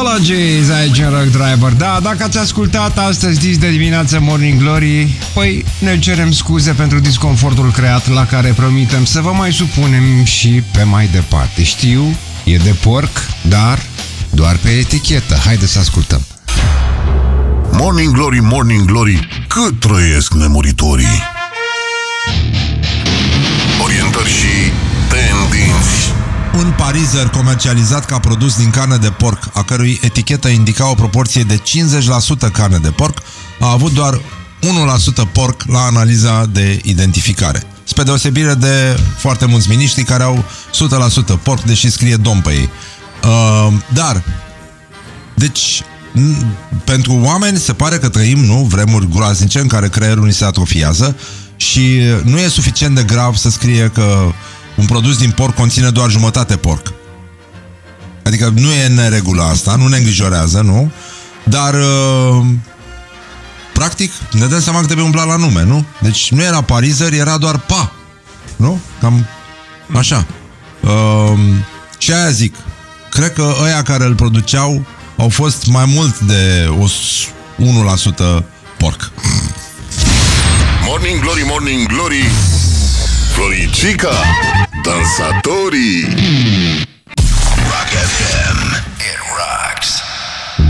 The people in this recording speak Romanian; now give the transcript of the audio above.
Apologies aici în Rock Driver. Da, dacă ați ascultat astăzi dis de dimineață Morning Glory, păi ne cerem scuze pentru disconfortul creat, la care promitem să vă mai supunem și pe mai departe. Știu, e de porc, dar doar pe etichetă. Haide să ascultăm. Morning Glory, Morning Glory, cât trăiesc nemuritorii. Orientări și tendinți. Un parizer comercializat ca produs din carne de porc, a cărui etichetă indica o proporție de 50% carne de porc, a avut doar 1% porc la analiza de identificare. Spre deosebire de foarte mulți miniștri care au 100% porc, deși scrie dom pe ei. Dar, deci, pentru oameni se pare că trăim, nu, vremuri groaznice în care creierul ni se atrofiază și nu e suficient de grav să scrie că un produs din porc conține doar jumătate porc. Adică nu e în neregulă asta, nu ne îngrijorează, nu? Dar practic ne dăm seama că trebuie umbla la nume, nu? Deci nu era parizer, era doar pa, nu? Cam așa. Și aia zic, cred că ăia care îl produceau au fost mai mult de 1% porc. Morning Glory, Morning Glory, Floricica, dansatorii. Rock FM.